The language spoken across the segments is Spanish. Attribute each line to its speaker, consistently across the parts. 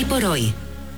Speaker 1: Hoy por hoy.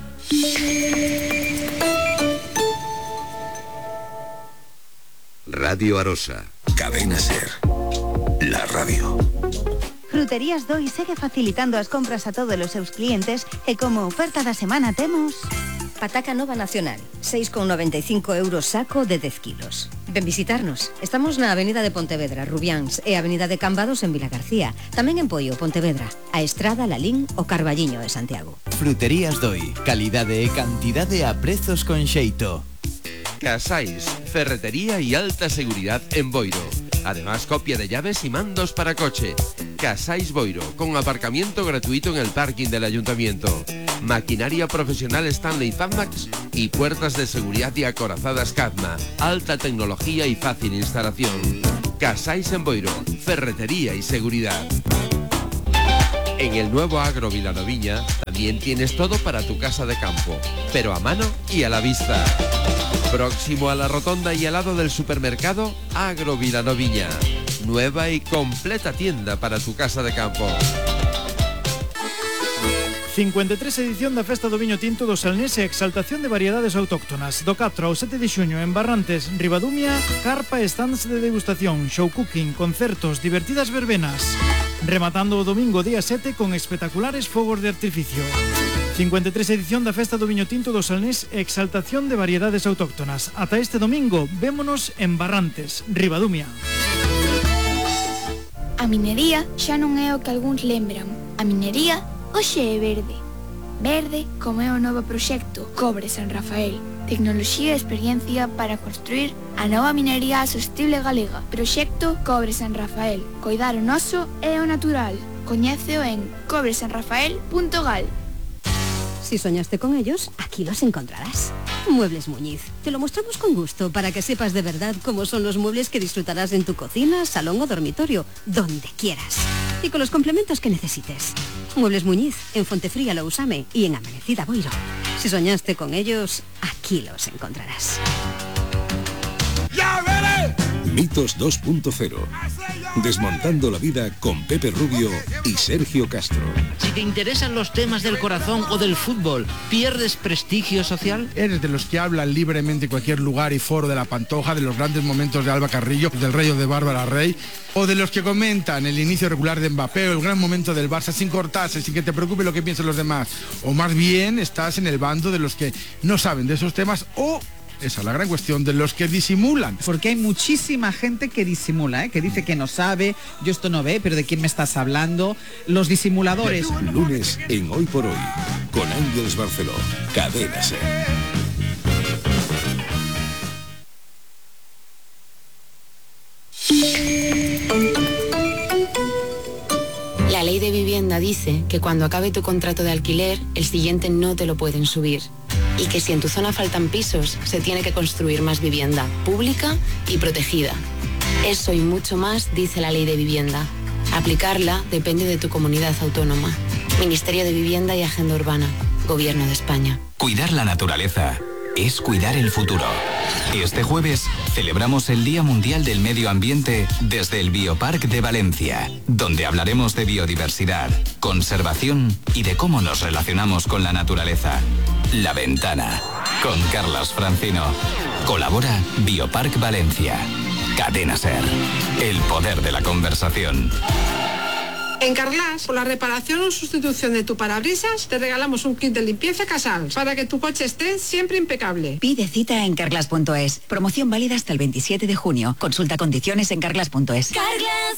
Speaker 2: Radio Arosa.
Speaker 3: Cadena Ser. La radio.
Speaker 4: Fruterías Doi segue facilitando as compras a todos os seus clientes e como oferta da semana temos...
Speaker 5: Pataca nova nacional, 6,95 euros saco de 10 kilos. Ven visitarnos. Estamos na Avenida de Pontevedra, Rubiáns, e Avenida de Cambados en Vilagarcía. Tamén en Poio, Pontevedra, a Estrada, Lalín o Carballiño de Santiago.
Speaker 6: Fruterías Doi, calidade e cantidade a prezos con xeito.
Speaker 7: Casais, ferretería y alta seguridad en Boiro. Además, copia de llaves y mandos para coche. Casais Boiro, con aparcamiento gratuito en el parking del ayuntamiento. Maquinaria profesional Stanley Fatmax y puertas de seguridad y acorazadas Cadma. Alta tecnología y fácil instalación. Casais en Boiro, ferretería y seguridad. En el nuevo Agro Vilanoviña también tienes todo para tu casa de campo, pero a mano y a la vista. Próximo a la rotonda y al lado del supermercado Agro Vilanoviña. Nueva y completa tienda para tu casa de campo.
Speaker 8: 53 edición da Festa do Viño Tinto do Salnés e exaltación de variedades autóctonas. Do 4 ao 7 de xuño en Barrantes, Ribadumia, carpa e stands de degustación, show cooking, concertos, divertidas verbenas. Rematando o domingo día 7 con espectaculares fogos de artificio. 53 edición da Festa do Viño Tinto do Salnés e exaltación de variedades autóctonas. Ata este domingo, vémonos en Barrantes, Ribadumia.
Speaker 9: A minería xa non é o que algúns lembran. A minería hoxe é verde. Verde como é o novo proxecto Cobre San Rafael. Tecnoloxía e experiencia para construir a nova minería sostible galega. Proxecto Cobre San Rafael. Coidar o noso e o natural. Coñéceo en cobresanrafael.gal.
Speaker 5: Si soñaste con ellos, aquí los encontrarás. Muebles Muñiz. Te lo mostramos con gusto para que sepas de verdad cómo son los muebles que disfrutarás en tu cocina, salón o dormitorio, donde quieras. Y con los complementos que necesites. Muebles Muñiz, en Fontefría Lousame y en Amanecida Boiro. Si soñaste con ellos, aquí los encontrarás.
Speaker 3: ¡Ya veré! Mitos 2.0. Desmontando la vida con Pepe Rubio y Sergio Castro.
Speaker 10: Si te interesan los temas del corazón o del fútbol, ¿pierdes prestigio social?
Speaker 11: Eres de los que hablan libremente en cualquier lugar y foro de la Pantoja, de los grandes momentos de Alba Carrillo, del Rey o de Bárbara Rey, o de los que comentan el inicio regular de Mbappé o el gran momento del Barça sin cortarse, sin que te preocupe lo que piensen los demás. O más bien estás en el bando de los que no saben de esos temas o... Esa es la gran cuestión, de los que disimulan.
Speaker 12: Porque hay muchísima gente que disimula, que dice que no sabe, yo esto no ve, pero ¿de quién me estás hablando? Los disimuladores.
Speaker 3: Lunes en Hoy por Hoy, con Ángeles Barceló, Cadena Ser.
Speaker 13: La ley de vivienda dice que cuando acabe tu contrato de alquiler, el siguiente no te lo pueden subir. Y que si en tu zona faltan pisos, se tiene que construir más vivienda, pública y protegida. Eso y mucho más dice la ley de vivienda. Aplicarla depende de tu comunidad autónoma. Ministerio de Vivienda y Agenda Urbana. Gobierno de España.
Speaker 14: Cuidar la naturaleza es cuidar el futuro. Este jueves celebramos el Día Mundial del Medio Ambiente desde el Bioparc de Valencia, donde hablaremos de biodiversidad, conservación y de cómo nos relacionamos con la naturaleza. La Ventana, con Carlas Francino. Colabora Bioparc Valencia. Cadena Ser. El poder de la conversación.
Speaker 15: En Carglass, por la reparación o sustitución de tu parabrisas, te regalamos un kit de limpieza Casals para que tu coche esté siempre impecable.
Speaker 1: Pide cita en carglass.es. Promoción válida hasta el 27 de junio. Consulta condiciones en carglass.es.